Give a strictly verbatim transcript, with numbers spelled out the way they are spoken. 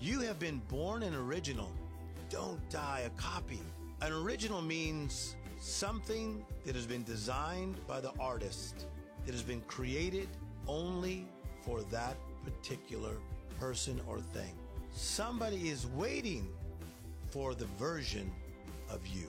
You have been born an original. Don't die a copy. An original means something that has been designed by the artist, that has been created only for that particular person or thing. Somebody is waiting for the version of you.